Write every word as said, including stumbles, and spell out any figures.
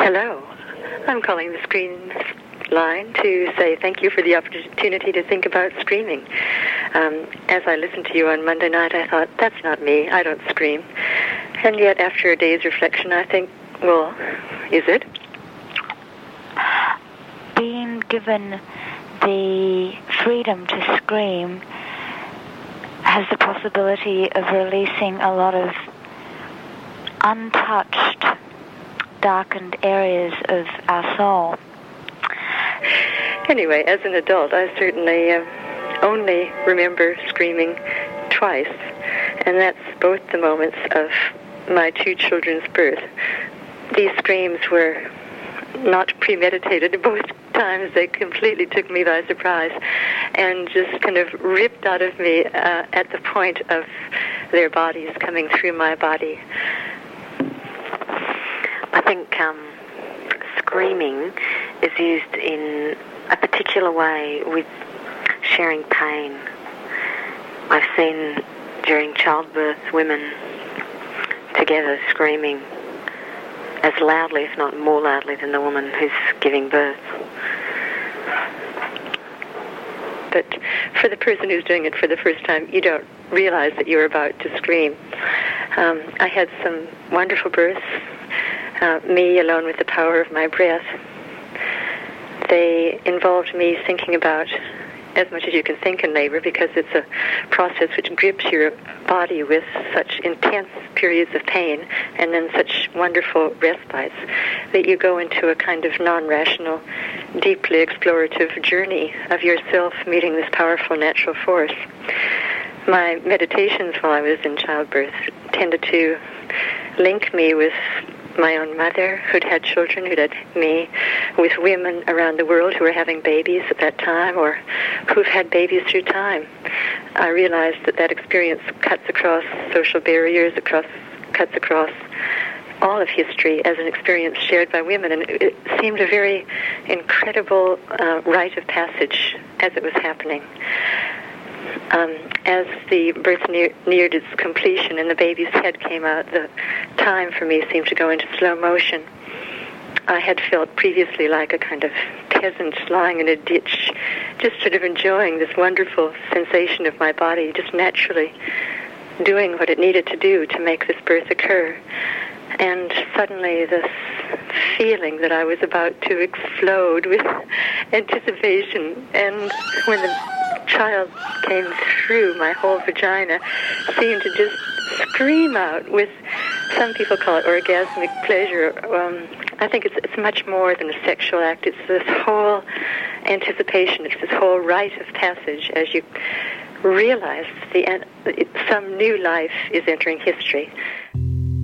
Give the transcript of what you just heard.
Hello. I'm calling the screen line to say thank you for the opportunity to think about screaming. Um, as I listened to you on Monday night, I thought, that's not me. I don't scream. And yet, after a day's reflection, I think, well, is it? Being given the freedom to scream has the possibility of releasing a lot of untouched, darkened areas of our soul. Anyway, as an adult, I certainly uh, only remember screaming twice, and that's both the moments of my two children's birth. These screams were not premeditated. Both times they completely took me by surprise and just kind of ripped out of me uh, at the point of their bodies coming through my body. I think um, screaming is used in a particular way with sharing pain. I've seen during childbirth women together screaming as loudly, if not more loudly, than the woman who's giving birth. But for the person who's doing it for the first time, you don't realize that you're about to scream. Um, I had some wonderful births, uh, me alone with the power of my breath. They involved me thinking about as much as you can think in labor, because it's a process which grips your body with such intense periods of pain and then such wonderful respites that you go into a kind of non-rational, deeply explorative journey of yourself meeting this powerful natural force. My meditations while I was in childbirth tended to link me with my own mother, who'd had children, who'd had me, with women around the world who were having babies at that time or who've had babies through time. I realized that that experience cuts across social barriers, across cuts across all of history as an experience shared by women, and it seemed a very incredible uh, rite of passage as it was happening. Um, as the birth near, neared its completion and the baby's head came out, the time for me seemed to go into slow motion. I had felt previously like a kind of peasant lying in a ditch, just sort of enjoying this wonderful sensation of my body, just naturally doing what it needed to do to make this birth occur. And suddenly this feeling that I was about to explode with anticipation, and when the child came through, my whole vagina seemed to just scream out with, some people call it orgasmic pleasure. Um, I think it's, it's much more than a sexual act. It's this whole anticipation. It's this whole rite of passage as you realize the some new life is entering history.